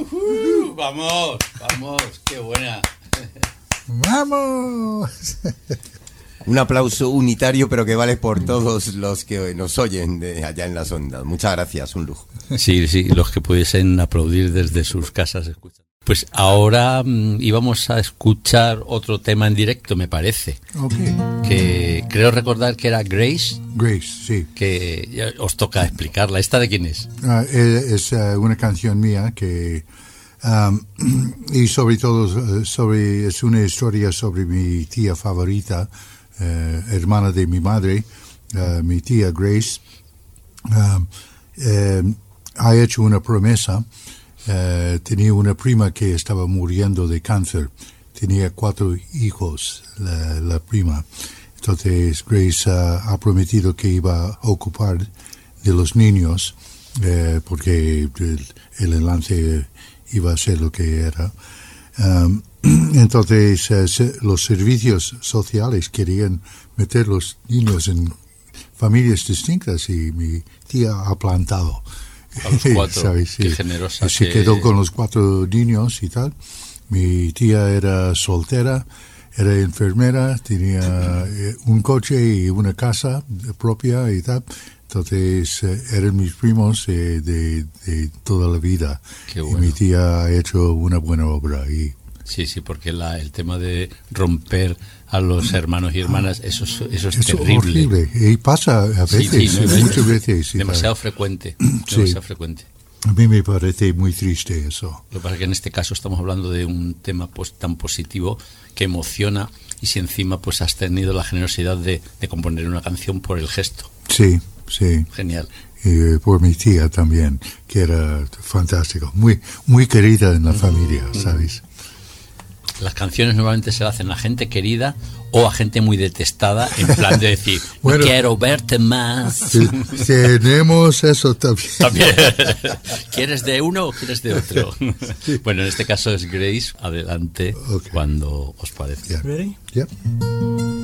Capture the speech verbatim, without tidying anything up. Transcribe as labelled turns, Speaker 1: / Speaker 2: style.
Speaker 1: Uh-huh. Vamos, vamos, qué buena.
Speaker 2: ¡Vamos!
Speaker 3: Un aplauso unitario, pero que vale por todos los que nos oyen de allá en las ondas. Muchas gracias, un lujo.
Speaker 1: Sí, sí, los que pudiesen aplaudir desde sus casas escuchan. Pues ahora mm, íbamos a escuchar otro tema en directo, me parece.
Speaker 2: Okay.
Speaker 1: Que creo recordar que era Grace.
Speaker 2: Grace, sí.
Speaker 1: Que ya os toca explicarla. ¿Esta de quién es?
Speaker 2: Uh, es uh, una canción mía que... Um, y sobre todo, sobre es una historia sobre mi tía favorita, uh, hermana de mi madre, uh, mi tía Grace. Um, uh, ha hecho una promesa. Uh, tenía una prima que estaba muriendo de cáncer. Tenía cuatro hijos, la, la prima. Entonces Grace uh, ha prometido que iba a ocupar de los niños, uh, porque el, el enlace iba a ser lo que era. Um, entonces uh, se, los servicios sociales querían meter los niños en familias distintas y mi tía ha plantado.
Speaker 1: A los cuatro,
Speaker 2: ¿sabes?
Speaker 1: qué
Speaker 2: Sí.
Speaker 1: generosa.
Speaker 2: Se
Speaker 1: que...
Speaker 2: quedó con los cuatro niños y tal. Mi tía era soltera, era enfermera, tenía eh, un coche y una casa propia y tal. Entonces eh, eran mis primos eh, de, de toda la vida.
Speaker 1: Qué bueno.
Speaker 2: Y mi tía ha hecho una buena obra. Y...
Speaker 1: Sí, sí, porque la, el tema de romper a los hermanos y hermanas, eso, es- eso es,
Speaker 2: Es
Speaker 1: terrible.
Speaker 2: horrible. Y pasa a
Speaker 1: Sí,
Speaker 2: veces,
Speaker 1: sí, no,
Speaker 2: muchas veces. sí,
Speaker 1: Demasiado frecuente.
Speaker 2: Sí.
Speaker 1: Demasiado frecuente.
Speaker 2: A mí me parece muy triste eso.
Speaker 1: Lo que pasa es que en este caso estamos hablando de un tema pues tan positivo que emociona, y si encima pues has tenido la generosidad de, de componer una canción por el gesto.
Speaker 2: Sí, sí.
Speaker 1: Genial.
Speaker 2: Y por mi tía también, que era fantástico, muy muy querida en la familia, ¿sabes?
Speaker 1: Las canciones normalmente se las hacen a gente querida o a gente muy detestada, en plan de decir,
Speaker 2: Bueno.
Speaker 1: quiero verte más.
Speaker 2: Sí, tenemos eso también.
Speaker 1: También. ¿Quieres de uno o quieres de otro? Bueno, en este caso es Grace. Adelante,
Speaker 2: Ok.
Speaker 1: cuando os parezca.
Speaker 2: Yeah.
Speaker 4: Ready?
Speaker 2: Yep.